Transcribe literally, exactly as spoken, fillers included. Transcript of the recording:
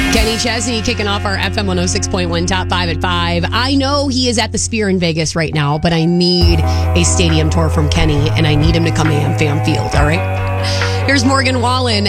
Kenny Chesney kicking off our F M one oh six point one Top five at five. I know he is at the Sphere in Vegas right now, but I need a stadium tour from Kenny, and I need him to come to AmFam Field, all right? Here's Morgan Wallen